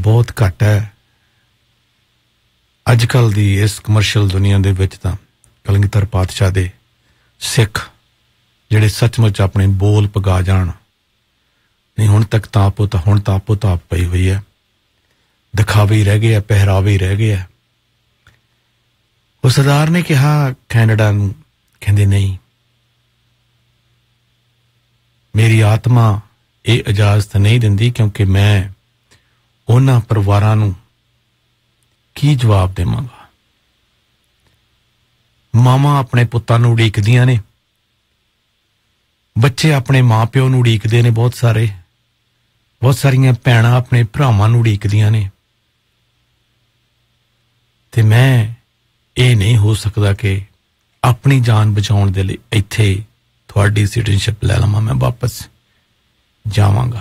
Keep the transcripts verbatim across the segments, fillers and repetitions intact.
बहुत घट है अजकल दी इस कमर्शियल दुनिया दे विच तां कलंगीधर पातशाह दे सिख जिहड़े सचमुच अपने बोल पगा जाण नहीं हुण तक तां आपो तां हुण तां आपो ताप पई हुई है दिखावे ही रह गए है पहरावे ही रह गए है उस सरदार ने कहा कैनेडा नूं कहंदे नहीं मेरी आत्मा ये इजाजत नहीं दिंदी क्योंकि मैं उन्हां परिवारां नूं की जवाब देवांगा मामा अपने पुत्तां नूं उड़ीकदियां ने बच्चे अपने मां प्यो नूं उड़ीकदे ने बहुत सारे बहुत सारियां भैणां अपने भरावां नूं उड़ीकदियां ने ते मैं ये नहीं हो सकता कि अपनी जान बचाउण दे लई इत्थे थोड़ी सिटीजनशिप ले लवां मैं वापस जावांगा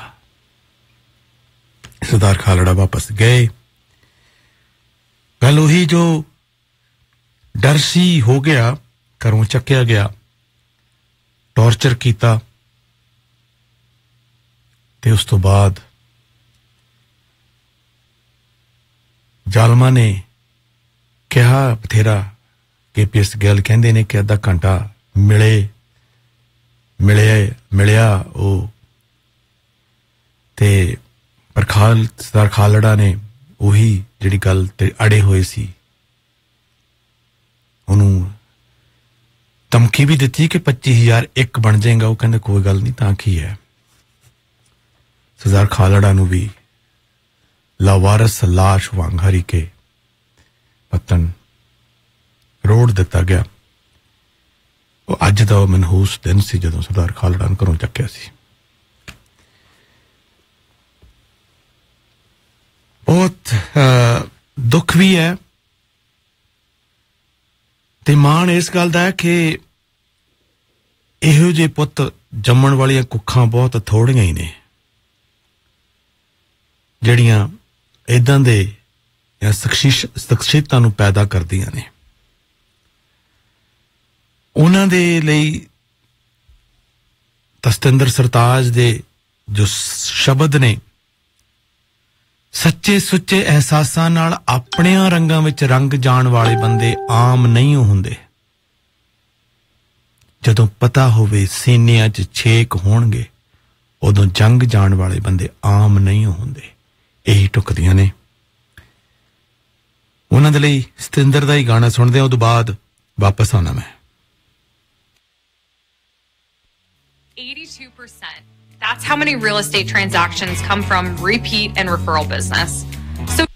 सरदार खालड़ा वापस गए गल उही जो डर सी हो गया घरों चक्या गया टॉर्चर कीता ते उस तो बाद जालमा ने कहा बथेरा के पी एस गैल कहंदे ने कि अद्धा घंटा मिले मिले मिलिया वो ते पर खाल सरदार खालड़ा ने वही जिहड़ी गल ते अड़े होए सी उन्हों धमकी भी दी कि पच्चीस हजार एक बन जाएगा वो कहंदे कोई गल नहीं तां की है सरदार खालड़ा नूं भी लावारस लाश वांग हरी के पतन रोड दिता गया वो अज दा मनहूस दिन सी जदों सरदार खालड़ा नूं घरों चक्या सी बहुत दुख भी है ते मान इस गल दा है कि इहो जे पुत जम्मण वालियां कुखां बहुत थोड़ियां ही ने ਜਿਹੜੀਆਂ ਇਦਾਂ ਦੇ ਜਾਂ ਸ਼ਖਸੀਅਤਾਂ ਨੂੰ ਪੈਦਾ ਕਰਦੀਆਂ ਨੇ ਉਹਨਾਂ ਦੇ ਲਈ ਤਸਤਿੰਦਰ ਸਰਤਾਜ ਦੇ ਜੋ ਸ਼ਬਦ ਨੇ ਸੱਚੇ ਸੁੱਚੇ ਅਹਿਸਾਸਾਂ ਨਾਲ ਆਪਣਿਆਂ ਰੰਗਾਂ ਵਿੱਚ ਰੰਗ ਜਾਣ ਵਾਲੇ ਬੰਦੇ ਆਮ ਨਹੀਂ ਹੁੰਦੇ ਜਦੋਂ ਪਤਾ ਹੋਵੇ ਸੀਨਿਆਂ 'ਚ ਛੇਕ ਹੋਣਗੇ ਉਦੋਂ ਜੰਗ ਜਾਣ ਵਾਲੇ ਬੰਦੇ ਆਮ ਨਹੀਂ ਹੁੰਦੇ ਇਹੀ ਟੁਕਦੀਆਂ ਨੇ ਉਹਨਾਂ ਦੇ ਲਈ ਸਤਿੰਦਰ ਦਾ ਹੀ ਗਾਣਾ ਸੁਣਦੇ ਆ ਉਦੋਂ ਬਾਅਦ ਵਾਪਸ ਆਉਣਾ ਮੈਂ eighty-two percent. That's how many real estate transactions come from repeat and referral business. So